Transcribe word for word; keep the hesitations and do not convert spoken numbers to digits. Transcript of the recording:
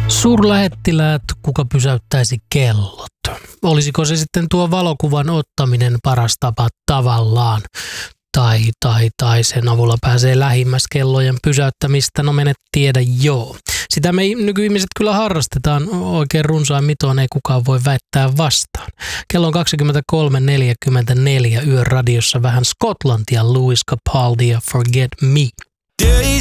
Suurlähettiläät, kuka pysäyttäisi kellot? Olisiko se sitten tuo valokuvan ottaminen paras tapa tavallaan? Tai, tai, tai sen avulla pääsee lähimmäs kellojen pysäyttämistä, no menet tiedä joo. Sitä me nykyihmiset kyllä harrastetaan oikein runsain mitoin, ei kukaan voi väittää vastaan. Kello on kaksikymmentäkolme neljäkymmentäneljä, Yön radiossa vähän Skotlantia, Lewis Capaldi ja Forget Me.